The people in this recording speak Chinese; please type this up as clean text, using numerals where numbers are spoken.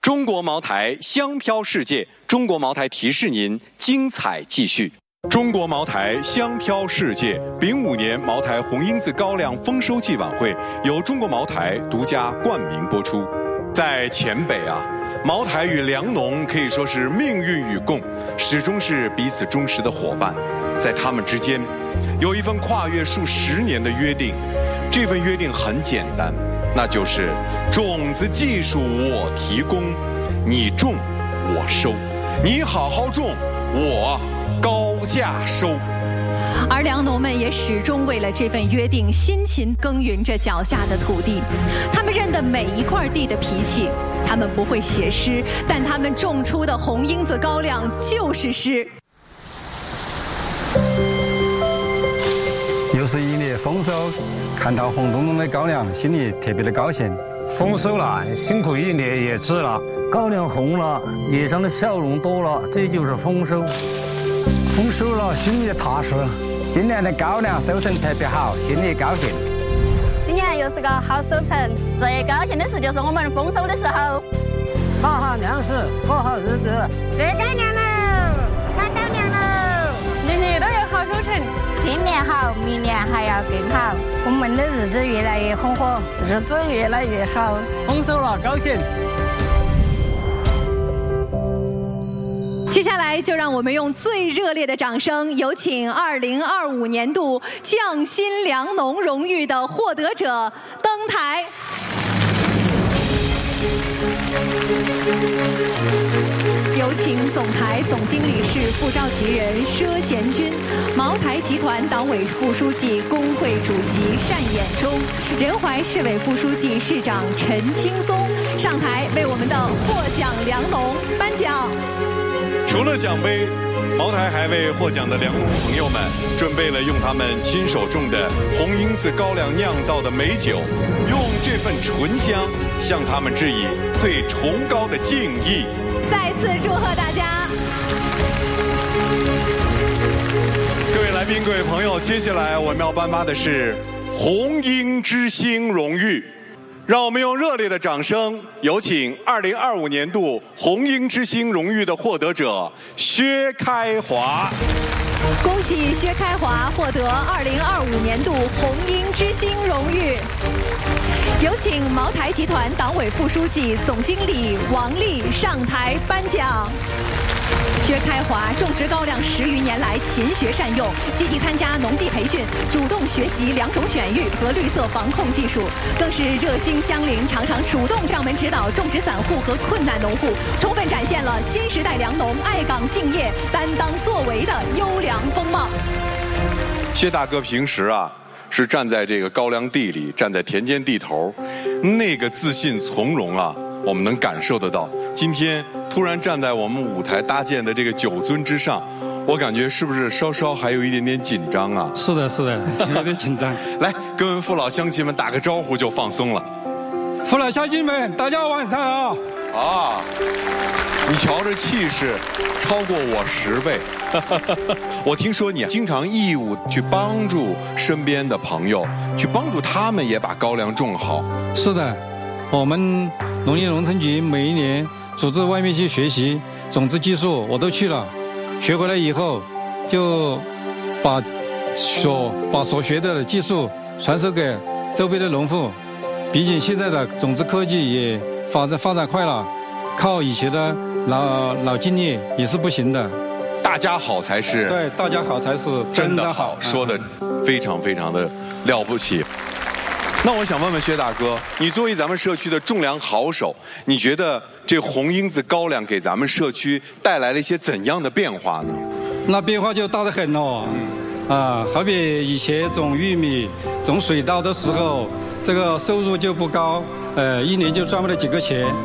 中国茅台香飘世界，中国茅台提示您精彩继续。中国茅台香飘世界丙午年茅台红缨子高粱丰收季晚会由中国茅台独家冠名播出。在黔北啊，茅台与粮农可以说是命运与共，始终是彼此忠实的伙伴。在他们之间，有一份跨越数十年的约定，这份约定很简单，那就是种子技术我提供，你种我收，你好好种，我高价收。 而粮农们也始终为了这份约定辛勤耕耘着脚下的土地，他们认得每一块地的脾气，他们不会写诗，但他们种出的红缨子高粱就是诗。 又是一年丰收，看到红彤彤的高粱，心里特别的高兴。 丰收了，辛苦一年也值了。 高粱红了，脸上的笑容多了，这就是丰收。 丰收了，心里踏实。今年的高粱收成特别好，心里高兴。 今年又是个好收成，最高兴的事就是我们丰收的时候。 好好粮食，过好日子。 吃高粱喽，看高粱喽， 年年都有好收成。 今年好，明年还要更好。我们的日子越来越红火，日子越来越好。 丰收了，高兴。 接下来就让我们用最热烈的掌声，有请2025年度匠心粮农荣誉的获得者登台。有请总台总经理室副召集人佘贤军，茅台集团党委副书记、工会主席单衍忠，仁怀市委副书记、市长陈青松上台为我们的获奖粮农颁奖。 除了奖杯，茅台还为获奖的粮农朋友们准备了用他们亲手种的红缨子高粱酿造的美酒，用这份醇香向他们致以最崇高的敬意。 再次祝贺大家！ 各位来宾、各位朋友，接下来我们要颁发的是红缨之星荣誉。让我们用热烈的掌声，有请2025年度红缨之星荣誉的获得者薛开华。 恭喜薛开华获得2025年度红缨之星荣誉。有请茅台集团党委副书记、总经理王丽上台颁奖。薛开华种植高粱10余年来勤学善用，积极参加农技培训，主动学习良种选育和绿色防控技术，更是热心乡邻，常常主动上门指导种植散户和困难农户，充分展现了新时代粮农爱岗敬业、担当作为的优良风貌。 薛大哥平时啊是站在这个高粱地里，站在田间地头，那个自信从容啊，我们能感受得到。今天突然站在我们舞台搭建的这个酒樽之上，我感觉是不是稍稍还有一点点紧张啊？ 是的，是的，有点紧张。 来，跟父老乡亲们打个招呼就放松了。 父老乡亲们，大家晚上好。 啊，你瞧这气势，超过我10倍。我听说你经常义务去帮助身边的朋友，去帮助他们也把高粱种好。 是的，我们农业农村局每一年组织外面去学习种子技术，我都去了。学回来以后，就把所学的技术传授给周边的农户。毕竟现在的种子科技也发展快了，靠以前的老经验也是不行的。 大家好才是对，大家好才是真的好，说的非常非常的了不起。那我想问问薛大哥，你作为咱们社区的种粮好手，你觉得这红缨子高粱给咱们社区带来了一些怎样的变化呢？ 那变化就大得很哦。好比以前种玉米、种水稻的时候，这个收入就不高，一年就赚不了几个钱。